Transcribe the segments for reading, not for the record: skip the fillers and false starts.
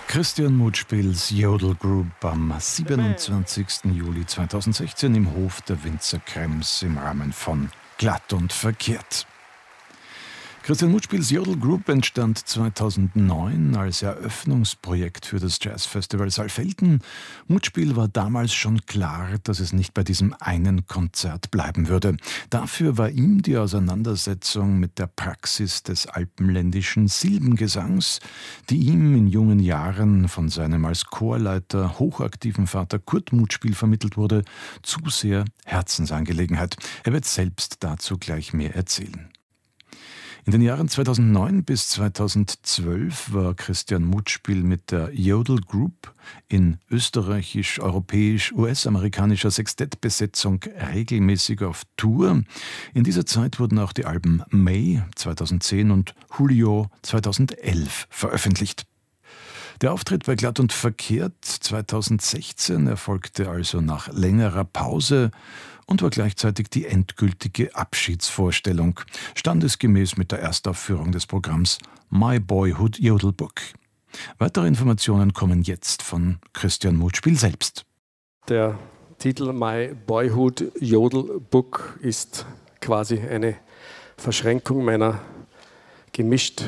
Christian Mutspiels Jodel Group am 27. Juli 2016 im Hof der Winzer Krems im Rahmen von Glatt und Verkehrt. Christian Mutspiels Jodel Group entstand 2009 als Eröffnungsprojekt für das Jazzfestival Saalfelden. Mutspiel war damals schon klar, dass es nicht bei diesem einen Konzert bleiben würde. Dafür war ihm die Auseinandersetzung mit der Praxis des alpenländischen Silbengesangs, die ihm in jungen Jahren von seinem als Chorleiter hochaktiven Vater Kurt Mutspiel vermittelt wurde, zu sehr Herzensangelegenheit. Er wird selbst dazu gleich mehr erzählen. In den Jahren 2009 bis 2012 war Christian Mutspiel mit der Jodel Group in österreichisch, europäisch, US-amerikanischer Sextettbesetzung regelmäßig auf Tour. In dieser Zeit wurden auch die Alben May 2010 und Julio 2011 veröffentlicht. Der Auftritt bei Glatt und Verkehrt 2016 erfolgte also nach längerer Pause und war gleichzeitig die endgültige Abschiedsvorstellung, standesgemäß mit der Erstaufführung des Programms My Boyhood Jodel Book. Weitere Informationen kommen jetzt von Christian Mutspiel selbst. Der Titel My Boyhood Jodel Book ist quasi eine Verschränkung meiner gemischt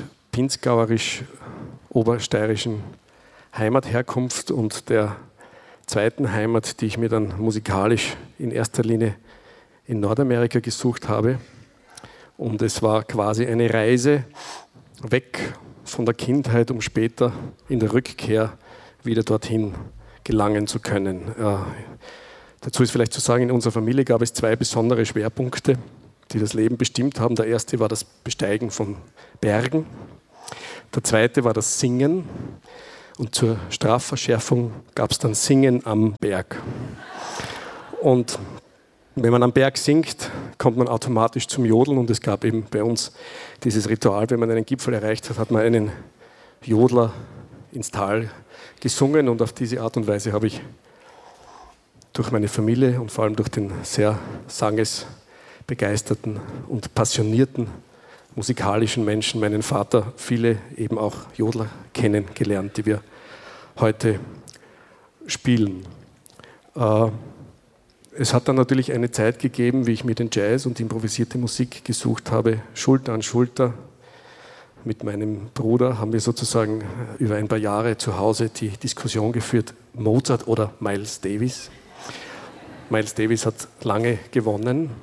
pinzgauerisch-obersteirischen Heimatherkunft und der zweiten Heimat, die ich mir dann musikalisch in erster Linie in Nordamerika gesucht habe. Und es war quasi eine Reise weg von der Kindheit, um später in der Rückkehr wieder dorthin gelangen zu können. Dazu ist vielleicht zu sagen, in unserer Familie gab es zwei besondere Schwerpunkte, die das Leben bestimmt haben. Der erste war das Besteigen von Bergen. Der zweite war das Singen. Und zur Strafverschärfung gab es dann Singen am Berg. Und wenn man am Berg singt, kommt man automatisch zum Jodeln. Und es gab eben bei uns dieses Ritual, wenn man einen Gipfel erreicht hat, hat man einen Jodler ins Tal gesungen. Und auf diese Art und Weise habe ich durch meine Familie und vor allem durch den sehr sangesbegeisterten und passionierten musikalischen Menschen, meinen Vater, viele eben auch Jodler kennengelernt, die wir heute spielen. Es hat dann natürlich eine Zeit gegeben, wie ich mir den Jazz und die improvisierte Musik gesucht habe, Schulter an Schulter. Mit meinem Bruder haben wir sozusagen über ein paar Jahre zu Hause die Diskussion geführt, Mozart oder Miles Davis. Miles Davis hat lange gewonnen.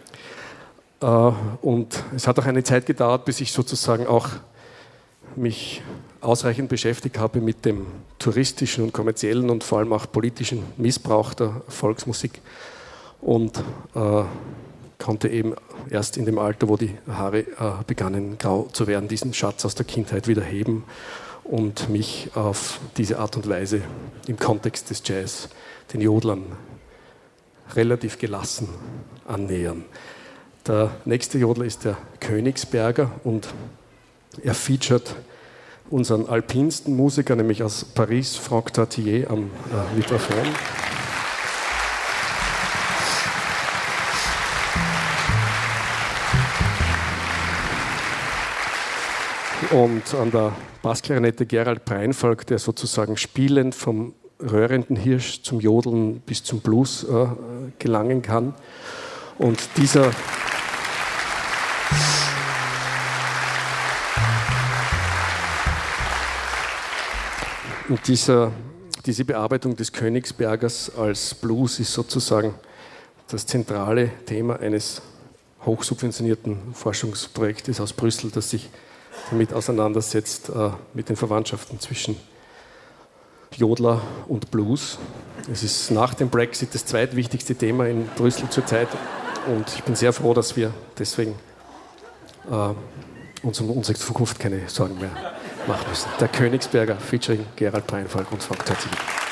Und es hat auch eine Zeit gedauert, bis ich sozusagen auch mich ausreichend beschäftigt habe mit dem touristischen und kommerziellen und vor allem auch politischen Missbrauch der Volksmusik und konnte eben erst in dem Alter, wo die Haare begannen grau zu werden, diesen Schatz aus der Kindheit wieder heben und mich auf diese Art und Weise im Kontext des Jazz den Jodlern relativ gelassen annähern. Der nächste Jodler ist der Königsberger und er featuret unseren alpinsten Musiker, nämlich aus Paris, Franck Tartier am Vibraphon. Und an der Bassklarinette Gerald Breinfalk, der sozusagen spielend vom röhrenden Hirsch zum Jodeln bis zum Blues gelangen kann. Und diese Bearbeitung des Königsbergers als Blues ist sozusagen das zentrale Thema eines hochsubventionierten Forschungsprojektes aus Brüssel, das sich damit auseinandersetzt, mit den Verwandtschaften zwischen Jodler und Blues. Es ist nach dem Brexit das zweitwichtigste Thema in Brüssel zurzeit und ich bin sehr froh, dass wir deswegen uns um unsere Zukunft keine Sorgen mehr machen müssen. Der Königsberger featuring Gerald Breinfalk und Franck Tartier.